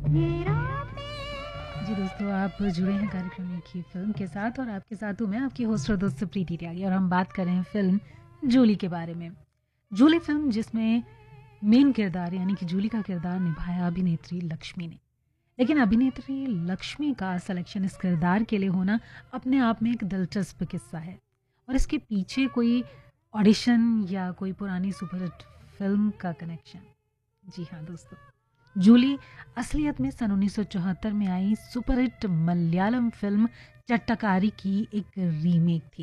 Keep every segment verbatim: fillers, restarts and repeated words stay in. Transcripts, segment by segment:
जी दोस्तों, आप जुड़े हैं कार्यक्रम एक ही फिल्म के साथ और आपके साथ हूँ मैं, आपकी होस्ट और दोस्त प्रीति त्यागी, और हम बात कर रहे हैं फिल्म जूली के बारे में। जूली फिल्म जिसमें मेन किरदार यानी कि जूली का किरदार निभाया अभिनेत्री लक्ष्मी ने। लेकिन अभिनेत्री लक्ष्मी का सिलेक्शन इस किरदार के लिए होना अपने आप में एक दिलचस्प किस्सा है, और इसके पीछे कोई ऑडिशन या कोई पुरानी सुपरहिट फिल्म का कनेक्शन। जी हाँ दोस्तों, जूली असलियत में सन उन्नीस सौ चौहत्तर में आई सुपरहिट मलयालम फिल्म चट्टकारी की एक रीमेक थी।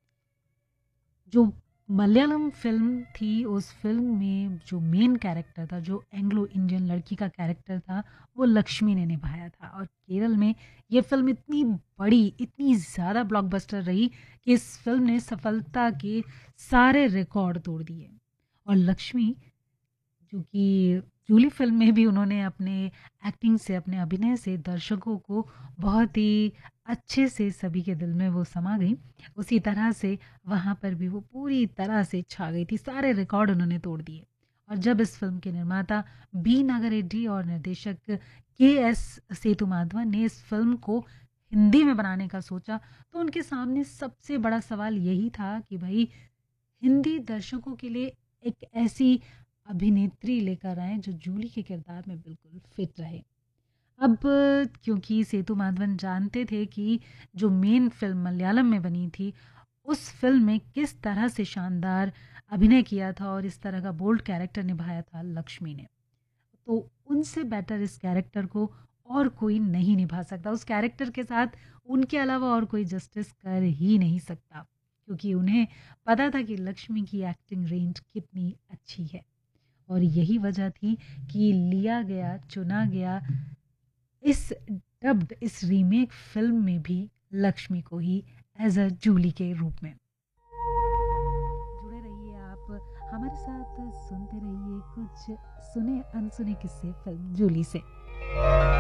जो मलयालम फिल्म थी, उस फिल्म में जो मेन कैरेक्टर था, जो एंग्लो इंडियन लड़की का कैरेक्टर था, वो लक्ष्मी ने निभाया था। और केरल में ये फिल्म इतनी बड़ी, इतनी ज़्यादा ब्लॉकबस्टर रही कि इस फिल्म ने सफलता के सारे रिकॉर्ड तोड़ दिए। और लक्ष्मी, जो कि जूली फिल्म में भी उन्होंने अपने एक्टिंग से, अपने अभिनय से दर्शकों को बहुत ही अच्छे से सभी के दिल में वो समा गई, उसी तरह से वहाँ पर भी वो पूरी तरह से छा गई थी। सारे रिकॉर्ड उन्होंने तोड़ दिए। और जब इस फिल्म के निर्माता बी नागा रेड्डी और निर्देशक के एस सेतुमाधवन ने इस फिल्म को हिंदी में बनाने का सोचा, तो उनके सामने सबसे बड़ा सवाल यही था कि भाई, हिंदी दर्शकों के लिए एक ऐसी अभिनेत्री लेकर आए जो जूली के किरदार में बिल्कुल फिट रहे। अब क्योंकि सेतु माधवन जानते थे कि जो मेन फिल्म मलयालम में बनी थी, उस फिल्म में किस तरह से शानदार अभिनय किया था और इस तरह का बोल्ड कैरेक्टर निभाया था लक्ष्मी ने, तो उनसे बेटर इस कैरेक्टर को और कोई नहीं निभा सकता। उस कैरेक्टर के साथ उनके अलावा और कोई जस्टिस कर ही नहीं सकता, क्योंकि उन्हें पता था कि लक्ष्मी की एक्टिंग रेंज कितनी अच्छी है। और यही वजह थी कि लिया गया, चुना गया इस डब्ड, इस रीमेक फिल्म में भी लक्ष्मी को ही एज अ जूली के रूप में। जुड़े रहिए आप हमारे साथ, सुनते रहिए कुछ सुने अनसुने किस्से फिल्म जूली से।